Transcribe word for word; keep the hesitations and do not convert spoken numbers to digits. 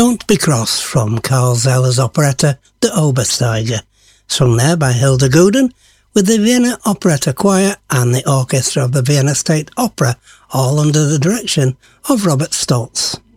Don't Be Cross from Carl Zeller's operetta The Obersteiger, sung there by Hilda Guden with the Vienna Operetta Choir and the orchestra of the Vienna State Opera, all under the direction of Robert Stoltz.